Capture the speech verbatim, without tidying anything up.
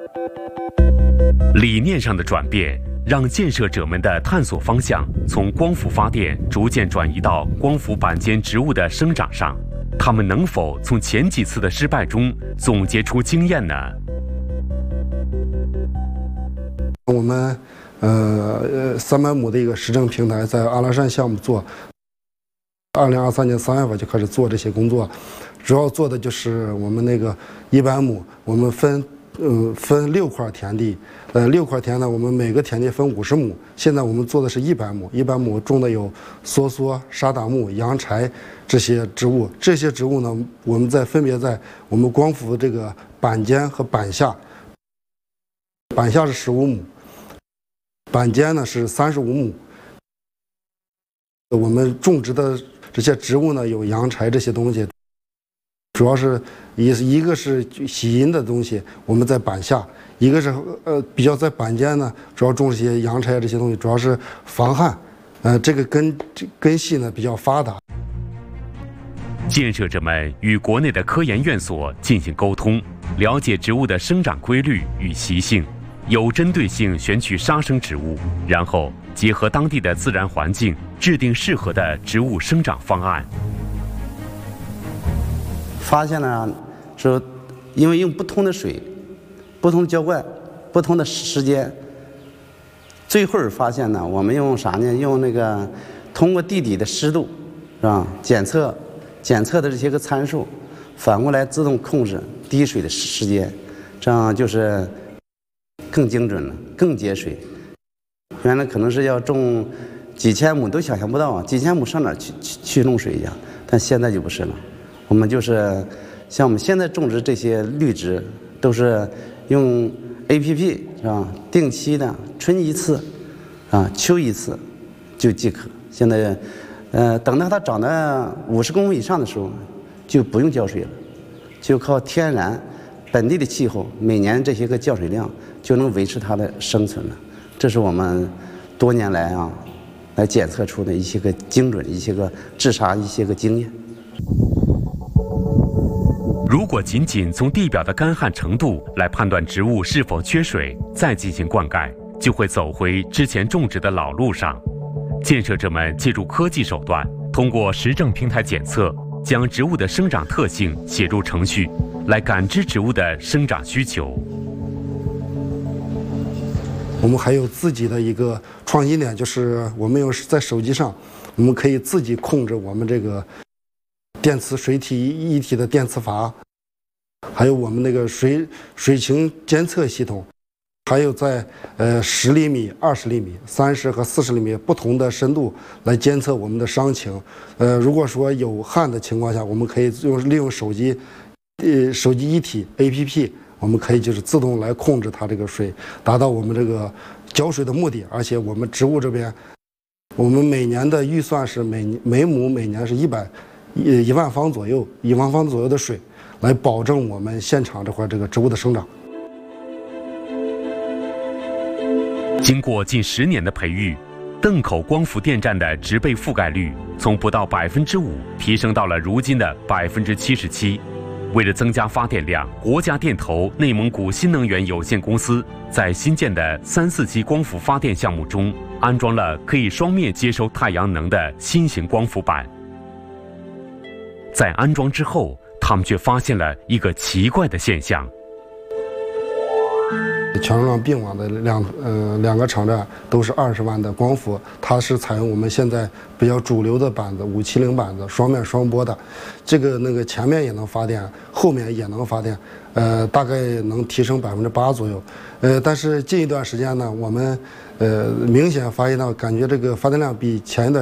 理念上的转变，让建设者们的探索方向从光伏发电逐渐转移到光伏板间植物的生长上。他们能否从前几次的失败中总结出经验呢？ 我们呃三百亩的一个实证平台在阿拉善项目做，二零二三年三月份就开始做这些工作，主要做的就是我们那个一百亩，我们分嗯分六块田地，呃六块田呢，我们每个田地分五十亩，现在我们做的是一百亩，一百亩种的有梭梭、沙达木、洋柴这些植物，这些植物呢，我们在分别在我们光伏这个板间和板下，板下是十五亩。板间呢是三十五亩，我们种植的这些植物呢有洋柴这些东西，主要是一一个是喜阴的东西，我们在板下；一个是呃比较在板间呢，主要种这些洋柴这些东西，主要是防旱，呃这个根根系呢比较发达。 建设者们与国内的科研院所进行沟通，了解植物的生长规律与习性。有针对性选取杀生植物，然后结合当地的自然环境，制定适合的植物生长方案。 发现呢，说因为用不同的水、不同的浇灌、不同的时间，最后发现呢，我们用啥呢？用那个通过地底的湿度，是吧？检测检测的这些个参数，反过来自动控制滴水的时间，这样就是更精准了，更节水。原来可能是要种几千亩都想象不到啊，几千亩上哪儿去去去弄水呀？但现在就不是了，我们就是像我们现在种植这些绿植，都是用 A P P 是吧？定期的春一次，啊秋一次就即可。现在，呃，等到它长到五十公分以上的时候，就不用浇水了，就靠天然本地的气候，每年这些个降水量就能维持它的生存了。这是我们多年来啊，来检测出的一些个精准、一些个治沙、一些个经验。 如果仅仅从地表的干旱程度来判断植物是否缺水，再进行灌溉，就会走回之前种植的老路上。建设者们借助科技手段，通过实证平台检测，将植物的生长特性写入程序，来感知植物的生长需求。 我们还有自己的一个创新点，就是我们有在手机上，我们可以自己控制我们这个电磁水体一体的电磁阀，还有我们那个水水情监测系统，还有在呃十厘米、二十厘米、三十和四十厘米不同的深度来监测我们的伤情。呃，如果说有旱的情况下，我们可以用利用手机，呃手机一体 A P P。我们可以就是自动来控制它这个水，达到我们这个浇水的目的。而且我们植物这边，我们每年的预算是每每亩每年是一百一一万方左右，一万方左右的水，来保证我们现场这块这个植物的生长。 经过近十年的培育，邓口光伏电站的植被覆盖率从不到百分之五提升到了如今的百分之七十七。为了增加发电量，国家电投内蒙古新能源有限公司在新建的三四级光伏发电项目中安装了可以双面接收太阳能的新型光伏板。在安装之后，他们却发现了一个奇怪的现象。 全国上并网的两呃两个场站都是二十万的光伏，它是采用我们现在比较主流的板子五七零板子，双面双波的，这个那个前面也能发电，后面也能发电，呃大概能提升百分之八左右，呃但是近一段时间呢，我们呃明显发现到，感觉这个发电量比前一段